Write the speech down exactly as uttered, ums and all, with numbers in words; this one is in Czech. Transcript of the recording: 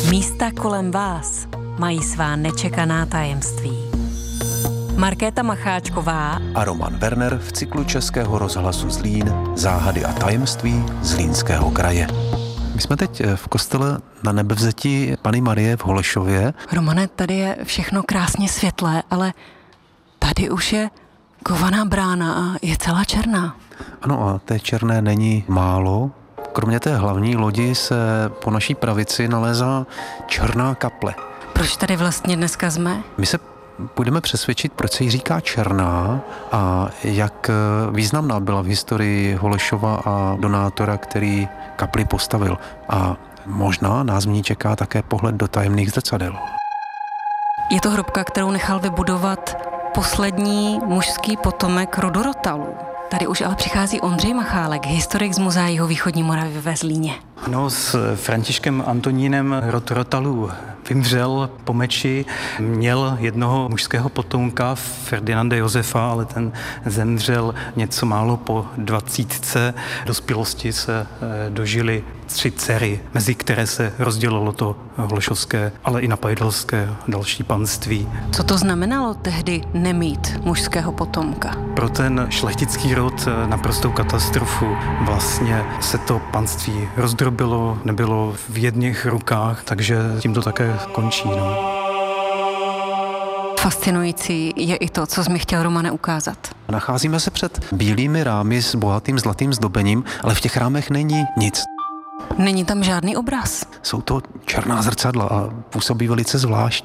Místa kolem vás mají svá nečekaná tajemství. Markéta Macháčková a Roman Werner v cyklu Českého rozhlasu Zlín Záhady a tajemství Zlínského kraje. My jsme teď v kostele Na Nebevzetí Panny Marie v Holešově. Romane, tady je všechno krásně světlé, ale tady už je kovaná brána a je celá černá. Ano, a té černé není málo. Kromě té hlavní lodi se po naší pravici nalézá černá kaple. Proč tady vlastně dneska jsme? My se budeme přesvědčit, proč se jí říká černá a jak významná byla v historii Holešova a donátora, který kapli postavil. A možná nás v ní čeká také pohled do tajemných zrcadel. Je to hrobka, kterou nechal vybudovat poslední mužský potomek rodu Rotalů. Tady už ale přichází Ondřej Machálek, historik z Muzea jihovýchodní Moravy ve Zlíně. No, s Františkem Antonínem rod Rotalů vymřel po meči, měl jednoho mužského potomka, Ferdinanda Josefa, ale ten zemřel něco málo po dvacítce. Dospělosti se dožili tři dcery, mezi které se rozdělilo to holešovské, ale i napajdelské další panství. Co to znamenalo tehdy nemít mužského potomka? Pro ten šlechtický rod naprostou katastrofu. Vlastně se to panství rozdrobilo, nebylo v jedných rukách, takže tím to také končí. No. Fascinující je i to, co jsi mi chtěl, Romane, ukázat. Nacházíme se před bílými rámy s bohatým zlatým zdobením, ale v těch rámech není nic. Není tam žádný obraz. Jsou to černá zrcadla a působí velice zvlášť.